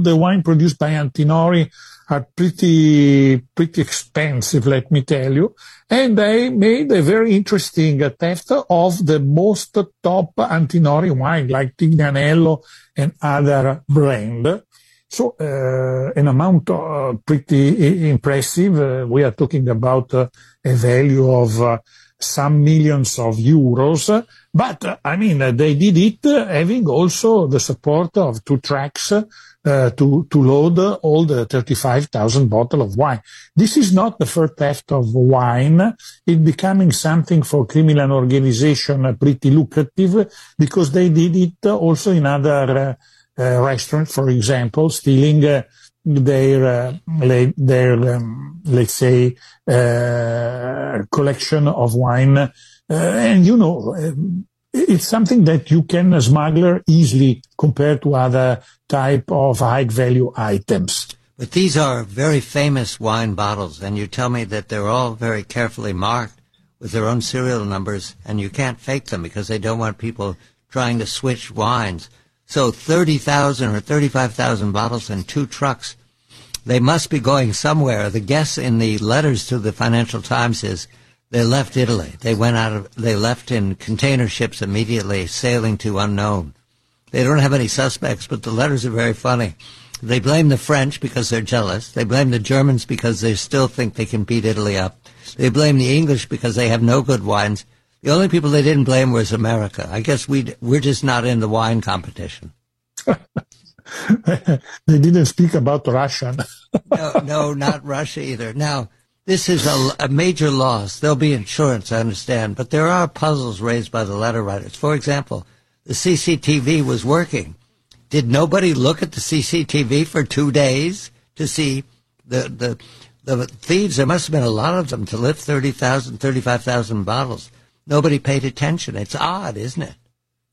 the wine produced by Antinori are pretty expensive, let me tell you. And they made a very interesting theft of the most top Antinori wine, like Tignanello and other brand. So an amount pretty impressive. We are talking about a value of some millions of euros. But, they did it having also the support of 2 trucks to load all the 35,000 bottles of wine. This is not the first theft of wine. It's becoming something for criminal organization pretty lucrative because they did it also in other restaurants, for example, stealing their let's say, collection of wine. It's something that you can smuggle easily compared to other type of high-value items. But these are very famous wine bottles, and you tell me that they're all very carefully marked with their own serial numbers, and you can't fake them because they don't want people trying to switch wines. So 30,000 or 35,000 bottles in 2 trucks, they must be going somewhere. The guess in the letters to the Financial Times is they left Italy. They left in container ships immediately, sailing to unknown. They don't have any suspects, but the letters are very funny. They blame the French because they're jealous. They blame the Germans because they still think they can beat Italy up. They blame the English because they have no good wines. The only people they didn't blame was America. I guess we're just not in the wine competition. They didn't speak about Russia. No, not Russia either. Now, this is a major loss. There'll be insurance, I understand, but there are puzzles raised by the letter writers. For example, the CCTV was working. Did nobody look at the CCTV for 2 days to see the thieves? There must have been a lot of them to lift 30,000, 35,000 bottles. Nobody paid attention. It's odd, isn't it?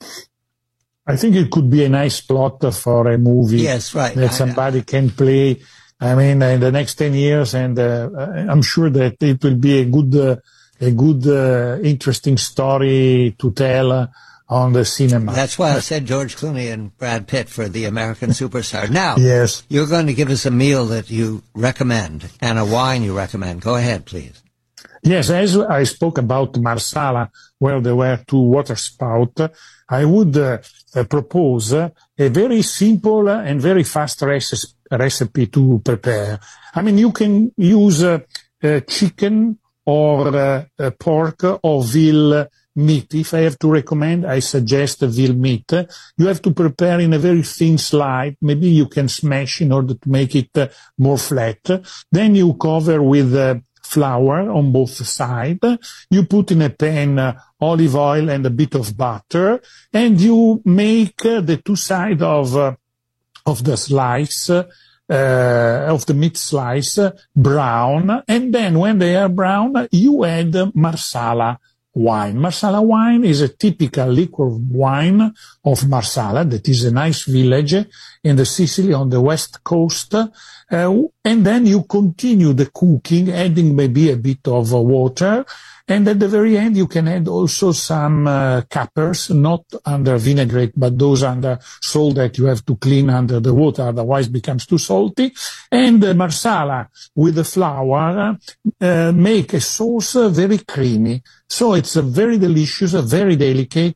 I think it could be a nice plot for a movie. Yes, right. That somebody can play. In the next 10 years, and I'm sure that it will be a good, interesting story to tell on the cinema. That's why I said George Clooney and Brad Pitt for the American Superstar. Now, yes, you're going to give us a meal that you recommend and a wine you recommend. Go ahead, please. Yes, as I spoke about Marsala, where there were 2 water spouts, I would propose a very simple and very fast recipe to prepare. You can use chicken or pork or veal meat. If I have to recommend, I suggest veal meat. You have to prepare in a very thin slide. Maybe you can smash in order to make it more flat. Then you cover with flour on both sides. You put in a pan olive oil and a bit of butter, and you make the 2 sides of the slice, of the meat slice, brown. And then when they are brown, you add Marsala wine. Marsala wine is a typical liquor wine of Marsala, that is a nice village in the Sicily on the west coast. And then you continue the cooking, adding maybe a bit of water. And at the very end, you can add also some capers, not under vinaigrette, but those under salt that you have to clean under the water, otherwise it becomes too salty. And Marsala with the flour make a sauce very creamy. So it's a very delicious, very delicate,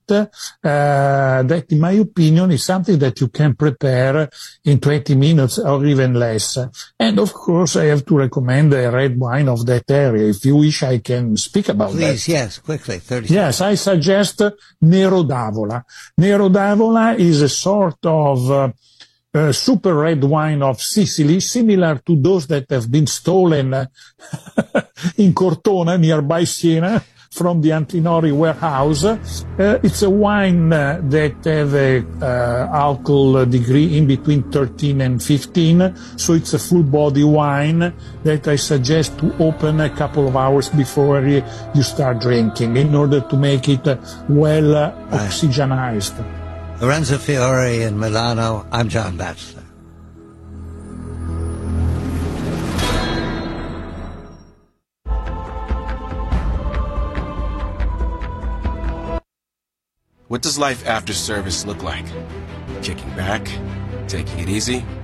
that in my opinion is something that you can prepare in 20 minutes or even less. And of course, I have to recommend a red wine of that area. If you wish, I can speak about that. Please, yes, quickly, 30 seconds. Yes, I suggest Nero d'Avola. Nero d'Avola is a sort of super red wine of Sicily, similar to those that have been stolen in Cortona, nearby Siena, from the Antinori warehouse. It's a wine that have a alcohol degree in between 13 and 15, so it's a full body wine that I suggest to open a couple of hours before you start drinking in order to make it well oxygenized. Lorenzo Fiore in Milano. I'm John Batchelor. What does life after service look like? Kicking back? Taking it easy?